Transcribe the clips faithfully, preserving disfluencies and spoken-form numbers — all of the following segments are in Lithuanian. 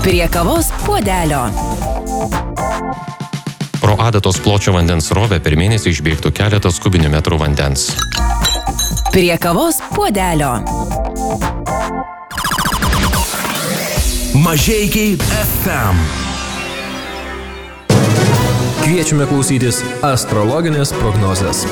Prie kavos puodelio. Pro adatos pločio vandens srovę per mėnesį išbėgtų keletas kubinių metrų vandens. Prie kavos puodelio. Mažeikiai F M. Kviečiame klausytis astrologinės prognozės.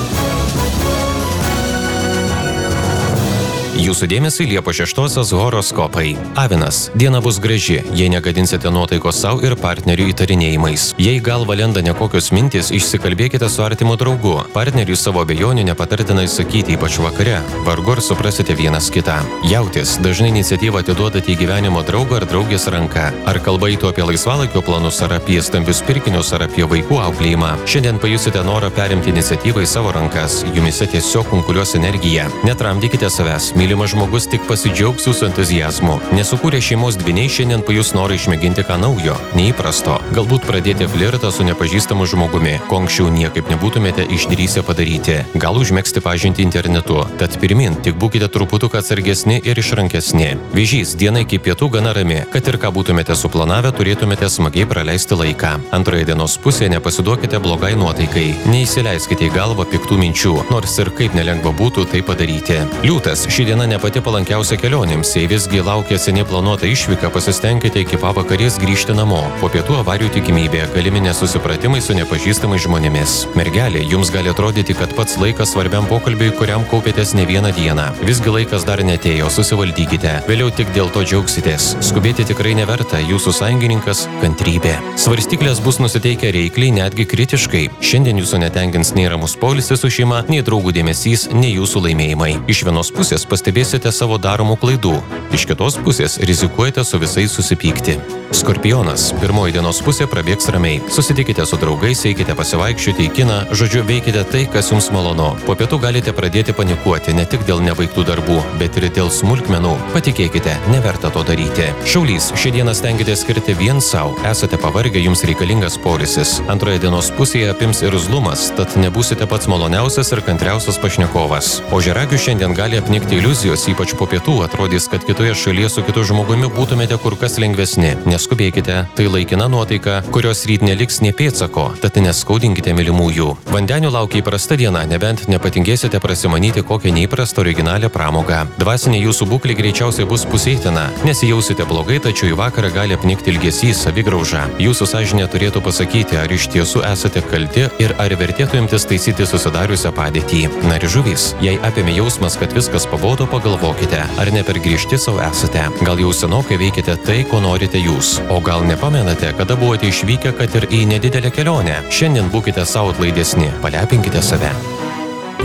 Jūsų dėmesį Liepos šeštosios horoskopai. Avinas. Diena bus graži, jei negadinsite nuotaikos savo ir partnerių įtarinėjimais. Jei galva lenda nekokios mintys, išsikalbėkite su artimu draugu. Partneriui savo abejonių nepatartina išsakyti, ypač vakare. Vargu ar suprasite vienas kitą. Jautis. Dažnai iniciatyvą atiduodate į gyvenimo draugą ar draugės ranką. Ar kalba eitų apie laisvalaikio planus, ar apie stambius pirkinius, ar apie vaikų auklėjimą. Šiandien pajusite norą perimti iniciatyvą į savo rankas. Jumise tiesiog kunkuliuos energija. Netramdykite savęs. Mylimas žmogus tik pasidžiaugs jūsų entuziazmu. Nesukūrė šeimos dvyniai šiandien pajus norą išmėginti ką naujo, neįprasto. Galbūt pradėti flirtą su nepažįstamu žmogumi, ko anksčiau niekaip nebūtumėte išdrįsę padaryti. Gal užmegzti pažintį internetu. Tad pirmin, tik būkite truputuką atsargesni ir išrankesni. Vėžys. Diena iki pietų gana rami. Kad ir ką būtumėte suplanavę, turėtumėte smagiai praleisti laiką. Antroje dienos pusėje nepasiduokite blogai nuotaikai. Neįsileiskite į galvą piktų minčių, nors ir kaip nelengva būtų tai padaryti. Liūtas. Ši diena ne pati palankiausia kelionėms, jei visgi laukia seniai planuota išvyka, pasistengkite iki pavakarės grįžti namo. Po pietų avarijų tikimybė, galimi nesusipratimai su nepažįstamais žmonėmis. Mergelė, jums gali atrodyti, kad pats laikas svarbiam pokalbiui, kuriam kaupėtės ne vieną dieną. Visgi laikas dar netėjo, susivaldykite. Vėliau tik dėl to džiaugsitės. Skubėti tikrai neverta, jūsų sąjungininkas – kantrybė. Svarstyklės bus nusiteikę reikliai, netgi kritiškai. Šiandien jūsų netenkins nei ramus poilsis su šeima, nei draugų dėmesys, nei jūsų laimėjimai. Iš vienos pusės pastebėsite savo daromų klaidų. Iš kitos pusės rizikuojate su visais susipykti. Skorpionas. Pirmoji dienos pusė prabėgs ramiai. Susitikite su draugais, eikite pasivaikščioti į kiną, žodžiu, veikite tai, kas jums malonu. Po pietų galite pradėti panikuoti ne tik dėl nebaigtų darbų, bet ir dėl smulkmenų. Patikėkite, neverta to daryti. Šaulys. Šią dieną stenkite skirti vien savo. Esate pavargę, jums reikalingas poilsis. Antroje dienos pusėje apims irzlumas, tad nebūsite pats maloniausias ir kantriausias pašnekovas. Ožiaragių šiandien gali apnikti iliuzijos, ypač po pietų atrodys, kad kitoje šalyje su kitu žmogumi būtumėte kur kas lengvesni. Neskubėkite, tai laikina nuotaika, kurios ryt neliks nė pėdsako, tad neskaudinkite mylimųjų. Vandenių laukia įprasta diena, nebent nepatingėsite prasimanyti kokią neįprastą originalią pramogą. Dvasinė jūsų būklė greičiausiai bus pusėtina. Nesijausite blogai, tačiau į vakarą gali apnikti ilgesys, savigrauža. Jūsų sąžinė turėtų pasakyti, ar iš tiesų esate kalti ir ar vertėtų imtis taisyti susidariusią padėtį. Na ir žuvys, jei apėmė jausmas, kad viskas pabodo, pagalvokite, ar ne per griežti savo esate. Gal jau senokai veikite tai, ko norite jūs. O gal nepamenate, kada buvote išvykę, kad ir į nedidelę kelionę? Šiandien būkite savo atlaidesni, palepinkite save.